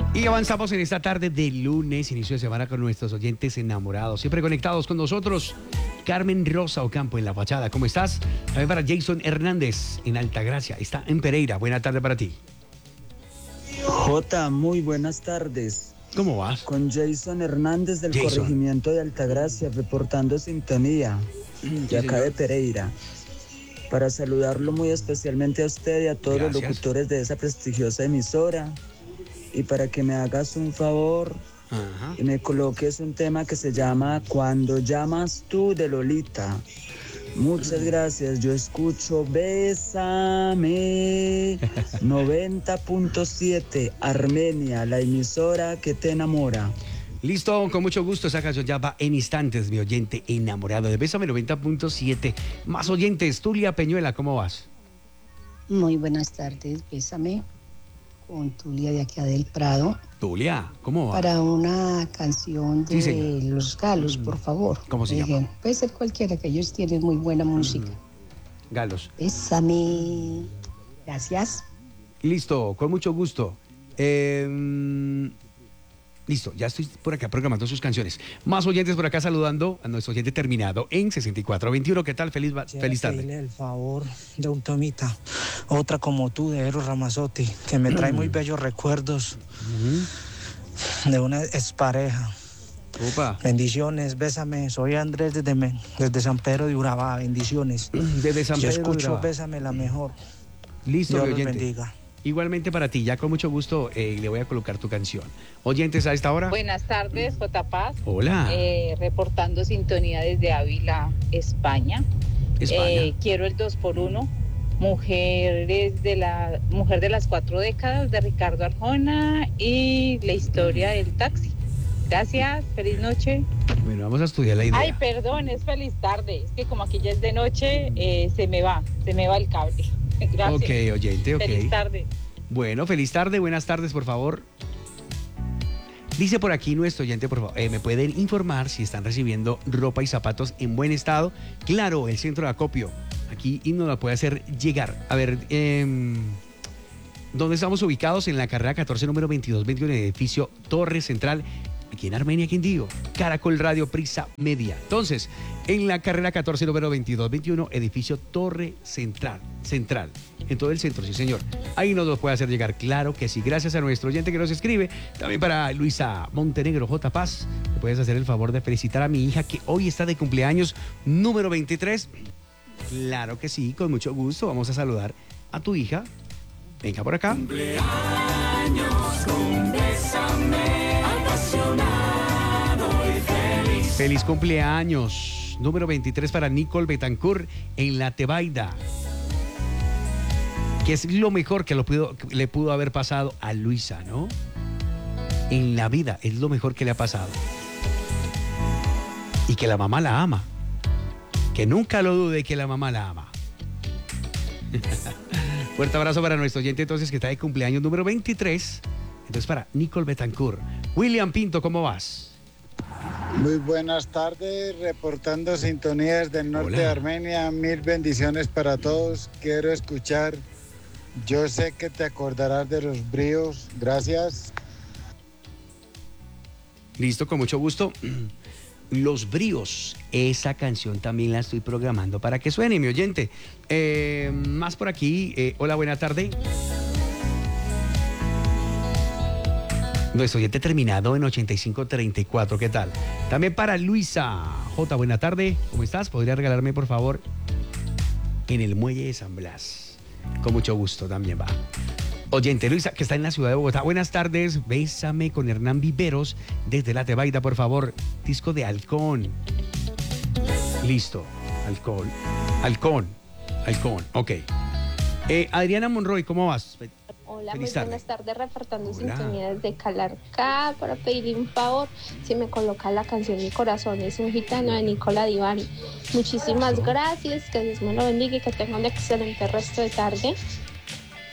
Y avanzamos en esta tarde de lunes, inicio de semana con nuestros oyentes enamorados, siempre conectados con nosotros. Carmen Rosa Ocampo en La Fachada, ¿cómo estás? También para Jason Hernández en Altagracia, está en Pereira. Buena tarde para ti. Jota, muy buenas tardes. ¿Cómo vas? Con Jason Hernández del Jason. corregimiento de Altagracia, reportando sintonía de acá de Pereira. Para saludarlo muy especialmente a usted y a todos los locutores de esa prestigiosa emisora. Y para que me hagas un favor y me coloques un tema que se llama Cuando llamas tú de Lolita. Muchas gracias, yo escucho Bésame 90.7 Armenia, la emisora que te enamora. Listo, con mucho gusto, esa canción ya va en instantes, mi oyente enamorado de Bésame 90.7. Más oyentes, Tulia Peñuela, ¿cómo vas? Muy buenas tardes, Bésame, con Tulia de aquí del Prado. Tulia, ¿cómo va? Para una canción de Sí, Los Galos, por favor. ¿Cómo se llama? Puede ser cualquiera, que ellos tienen muy buena música. Galos. Bésame. Gracias. Listo, con mucho gusto. Listo, ya estoy por acá programando sus canciones. Más oyentes por acá saludando a nuestro oyente terminado en 6421. ¿Qué tal? Feliz tarde. Dile el favor de un tomita, otra como tú de Eros Ramazzotti, que me trae muy bellos recuerdos de una expareja. Opa. Bendiciones, bésame. Soy Andrés desde San Pedro de Urabá. Bendiciones. Desde San Yo Pedro de escucho Urabá. Bésame la mejor. Listo, Dios mi los oyente. bendiga. Igualmente para ti, ya con mucho gusto le voy a colocar tu canción. Oyentes a esta hora. Buenas tardes, J. Paz. Hola. Reportando sintonía desde Ávila, España. Quiero el 2x1. Mujer de las 4 décadas de Ricardo Arjona y la historia del taxi. Gracias, feliz noche. Bueno, vamos a estudiar la idea. Ay, perdón, es feliz tarde. Es que como aquí ya es de noche, se me va el cable. Gracias. Ok, oyente, ok. Feliz tarde. Bueno, feliz tarde, buenas tardes, por favor. Dice por aquí nuestro oyente, por favor, ¿me pueden informar si están recibiendo ropa y zapatos en buen estado? Claro, el centro de acopio. Aquí y nos la puede hacer llegar. A ver, ¿dónde estamos ubicados? En la carrera 14, número 2221, en el edificio Torre Central, aquí en Armenia, Quindío. Caracol Radio Prisa Media. Entonces, en la carrera 14, número 2221, edificio Torre Central. En todo el centro, sí, señor. Ahí nos lo puede hacer llegar, claro que sí. Gracias a nuestro oyente que nos escribe. También para Luisa Montenegro J. Paz, ¿me puedes hacer el favor de felicitar a mi hija que hoy está de cumpleaños número 23? Claro que sí, con mucho gusto. Vamos a saludar a tu hija. Venga por acá. Cumpleaños con Bésame, apasionado y feliz. Feliz cumpleaños. Número 23 para Nicole Betancourt en La Tebaida. Que es lo mejor que le pudo haber pasado a Luisa, ¿no? En la vida es lo mejor que le ha pasado. Y que la mamá la ama. Que nunca lo dude que la mamá la ama. Fuerte abrazo para nuestro oyente entonces que está de cumpleaños número 23. Entonces para Nicole Betancourt. William Pinto, ¿cómo vas? Muy buenas tardes, reportando sintonías del norte de Armenia. Mil bendiciones para todos. Quiero escuchar Yo sé que te acordarás de los bríos. Gracias. Listo, con mucho gusto. Los Bríos, esa canción también la estoy programando para que suene, mi oyente. Más por aquí, hola, buena tarde. Nuestro oyente terminado en 8534, ¿qué tal? También para Luisa J, buena tarde, ¿cómo estás? ¿Podría regalarme, por favor, en el muelle de San Blas? Con mucho gusto también va. Oyente Luisa, que está en la ciudad de Bogotá. Buenas tardes, Bésame con Hernán Viveros desde La Tebaida, por favor. Disco de Halcón. Listo. Halcón. Ok. Adriana Monroy, ¿cómo vas? Hola, Feliz muy tarde. buenas tardes, reportando Hola. sintonía desde Calarcá para pedir un favor, si me coloca la canción Mi Corazón es un Gitano de Nicola Divani. Muchísimas gracias, que Dios me lo bendiga y que tenga un excelente resto de tarde.